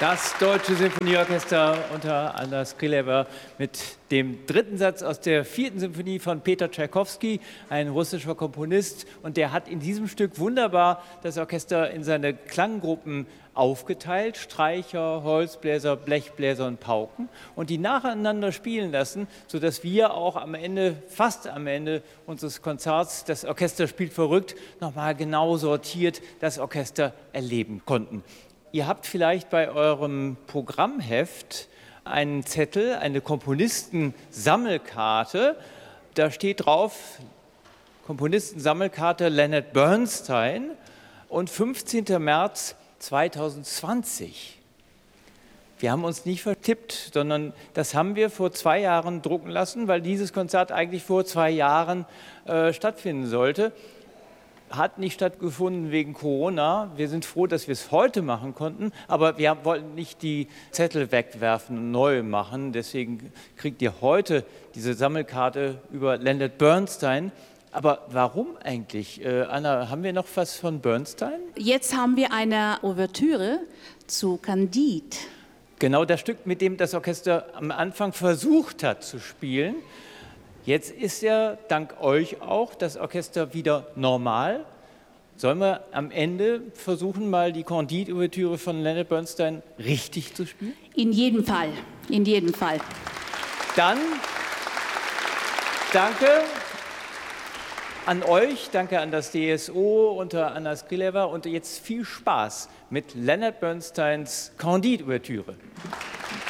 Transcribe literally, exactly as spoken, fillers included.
Das Deutsche Sinfonieorchester unter Anna Skrilever mit dem dritten Satz aus der vierten Symphonie von Peter Tschaikowski, ein russischer Komponist. Und der hat in diesem Stück wunderbar das Orchester in seine Klanggruppen aufgeteilt, Streicher, Holzbläser, Blechbläser und Pauken, und die nacheinander spielen lassen, sodass wir auch am Ende, fast am Ende unseres Konzerts, das Orchester spielt verrückt, nochmal genau sortiert das Orchester erleben konnten. Ihr habt vielleicht bei eurem Programmheft einen Zettel, eine Komponistensammelkarte. Da steht drauf, Komponistensammelkarte Leonard Bernstein und fünfzehnten März zweitausendzwanzig. Wir haben uns nicht vertippt, sondern das haben wir vor zwei Jahren drucken lassen, weil dieses Konzert eigentlich vor zwei Jahren äh, stattfinden sollte. Hat nicht stattgefunden wegen Corona. Wir sind froh, dass wir es heute machen konnten, aber wir wollten nicht die Zettel wegwerfen und neu machen. Deswegen kriegt ihr heute diese Sammelkarte über Leonard Bernstein. Aber warum eigentlich? Äh, Anna, haben wir noch was von Bernstein? Jetzt haben wir eine Ouvertüre zu Candide. Genau das Stück, mit dem das Orchester am Anfang versucht hat zu spielen. Jetzt ist ja dank euch auch das Orchester wieder normal. Sollen wir am Ende versuchen, mal die Candide-Ouvertüre von Leonard Bernstein richtig zu spielen? In jedem Fall, in jedem Fall. Dann danke an euch, danke an das D S O unter Anna Skrilever und jetzt viel Spaß mit Leonard Bernsteins Candide-Ouvertüre.